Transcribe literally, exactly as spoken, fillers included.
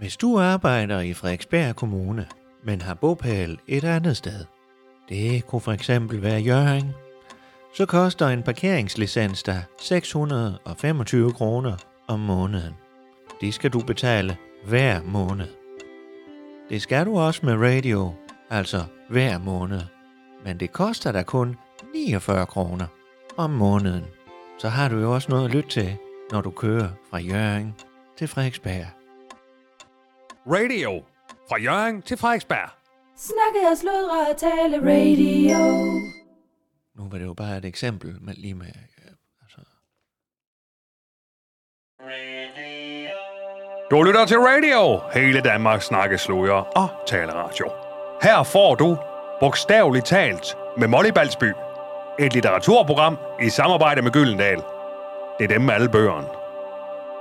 Hvis du arbejder i Frederiksberg Kommune, men har bopæl et andet sted, det kunne for eksempel være Hjørring, så koster en parkeringslicens dig seks hundrede og femogtyve kroner om måneden. Det skal du betale hver måned. Det skal du også med radio, altså hver måned. Men det koster dig kun niogfyrre kroner om måneden. Så har du jo også noget at lytte til, når du kører fra Hjørring til Frederiksberg. Radio. Fra Hjørring til Frederiksberg. Snakke og sludre og tale radio. Nu var det jo bare et eksempel med lige med... Altså. Du lytter til radio. Hele Danmark snakker, sludrer og taler radio. Her får du bogstaveligt talt med Molly Balsby. Et litteraturprogram i samarbejde med Gyldendal. Det er dem med alle bøgerne.